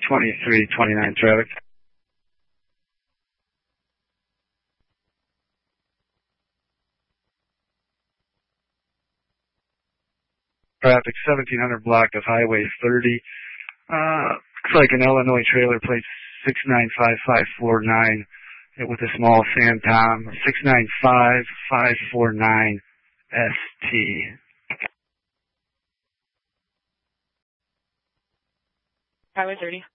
2329 traffic. Traffic 1700 block of Highway 30. Looks like an Illinois trailer plate 695549 with a small Phantom 695549 ST. Highway 30.